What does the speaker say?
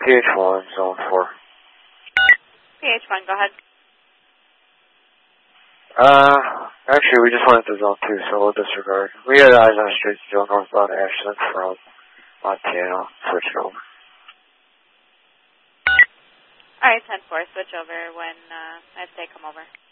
PH1, zone 4. PH1, go ahead. Actually, we just went to zone 2, so we'll disregard. We had eyes on the street still northbound Ashland from Montana. Switch it over. Alright, 10-4, switch over when I'd say come over.